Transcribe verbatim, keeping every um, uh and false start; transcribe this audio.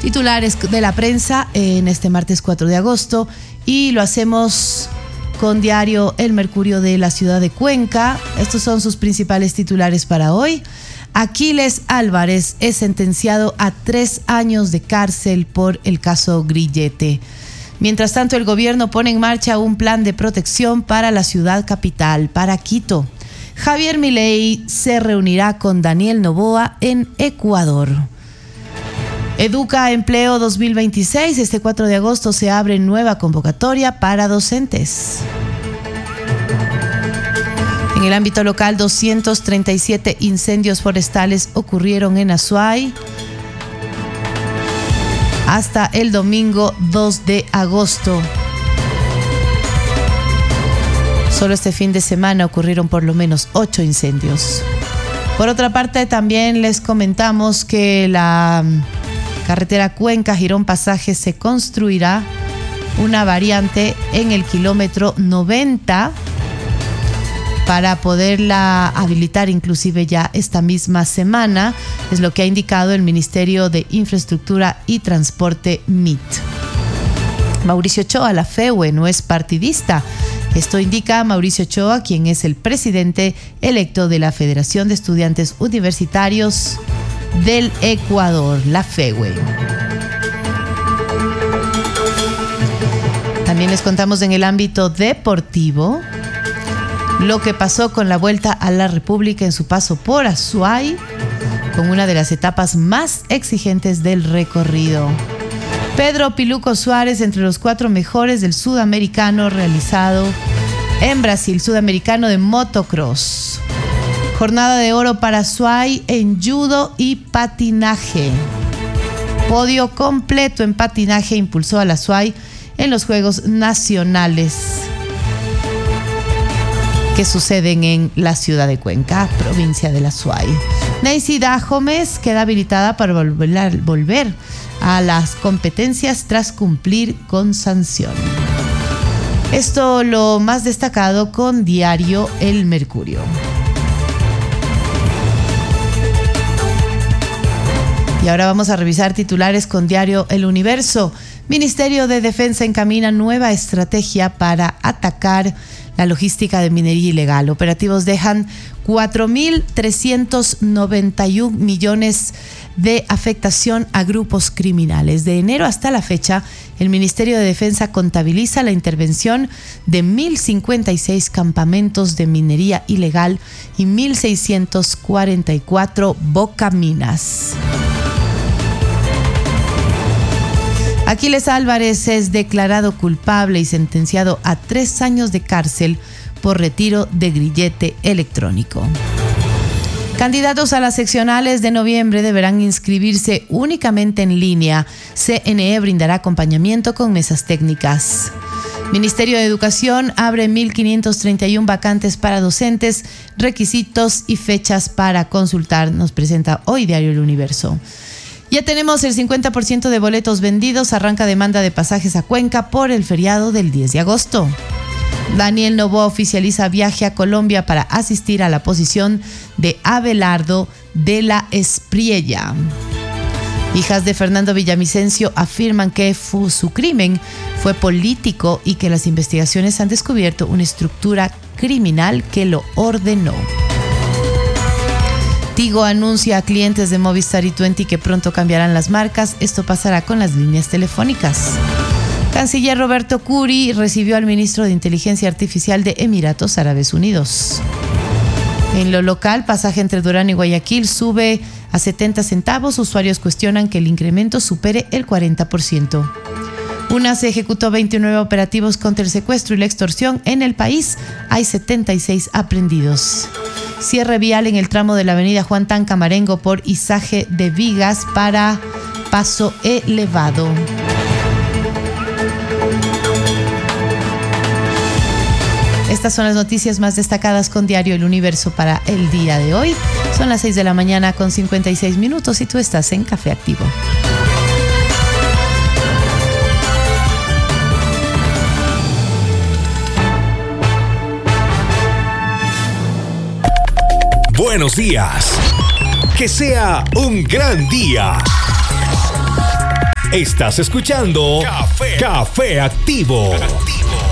titulares de la prensa en este martes cuatro de agosto, y lo hacemos con diario El Mercurio de la ciudad de Cuenca. Estos son sus principales titulares para hoy. Aquiles Álvarez es sentenciado a tres años de cárcel por el caso Grillete. Mientras tanto, el gobierno pone en marcha un plan de protección para la ciudad capital, para Quito. Javier Milei se reunirá con Daniel Noboa en Ecuador. Educa Empleo dos mil veintiséis. Este cuatro de agosto se abre nueva convocatoria para docentes. En el ámbito local, doscientos treinta y siete incendios forestales ocurrieron en Azuay hasta el domingo dos de agosto. Solo este fin de semana ocurrieron por lo menos ocho incendios. Por otra parte, también les comentamos que la carretera Cuenca-Girón Pasaje se construirá una variante en el kilómetro noventa para poderla habilitar inclusive ya esta misma semana, es lo que ha indicado el Ministerio de Infraestructura y Transporte M I T. Mauricio Ochoa, la F E U E, no es partidista. Esto indica Mauricio Ochoa, quien es el presidente electo de la Federación de Estudiantes Universitarios del Ecuador, la F E U E. También les contamos en el ámbito deportivo lo que pasó con la Vuelta a la República en su paso por Azuay, con una de las etapas más exigentes del recorrido. Pedro Piluco Suárez entre los cuatro mejores del sudamericano realizado en Brasil, sudamericano de motocross. Jornada de oro para Azuay en judo y patinaje. Podio completo en patinaje impulsó a la Azuay en los Juegos Nacionales que suceden en la ciudad de Cuenca, provincia de la Azuay. Neisy Dajomes queda habilitada para volver, volver a las competencias tras cumplir con sanción. Esto lo más destacado con diario El Mercurio. Y ahora vamos a revisar titulares con diario El Universo. Ministerio de Defensa encamina nueva estrategia para atacar la logística de minería ilegal. Operativos dejan cuatro mil trescientos noventa y un millones de afectación a grupos criminales. De enero hasta la fecha, el Ministerio de Defensa contabiliza la intervención de mil cincuenta y seis campamentos de minería ilegal y mil seiscientos cuarenta y cuatro bocaminas. Aquiles Álvarez es declarado culpable y sentenciado a tres años de cárcel por retiro de grillete electrónico. Candidatos a las seccionales de noviembre deberán inscribirse únicamente en línea. C N E brindará acompañamiento con mesas técnicas. Ministerio de Educación abre mil quinientos treinta y uno vacantes para docentes, requisitos y fechas para consultar. Nos presenta hoy diario El Universo. Ya tenemos el cincuenta por ciento de boletos vendidos. Arranca demanda de pasajes a Cuenca por el feriado del diez de agosto. Daniel Noboa oficializa viaje a Colombia para asistir a la posición de Abelardo de la Espriella. Hijas de Fernando Villavicencio afirman que fue, su crimen fue político y que las investigaciones han descubierto una estructura criminal que lo ordenó. Tigo anuncia a clientes de Movistar y Tuenti que pronto cambiarán las marcas. Esto pasará con las líneas telefónicas. Canciller Roberto Curi recibió al ministro de Inteligencia Artificial de Emiratos Árabes Unidos. En lo local, pasaje entre Durán y Guayaquil sube a setenta centavos. Usuarios cuestionan que el incremento supere el cuarenta por ciento. UNAS ejecutó veintinueve operativos contra el secuestro y la extorsión en el país. Hay setenta y seis aprehendidos. Cierre vial en el tramo de la avenida Juan Tan Camarengo por izaje de vigas para paso elevado. Estas son las noticias más destacadas con diario El Universo para el día de hoy. Son las seis de la mañana con cincuenta y seis minutos y tú estás en Café Activo. Buenos días. Que sea un gran día. Estás escuchando Café, Café Activo. Activo.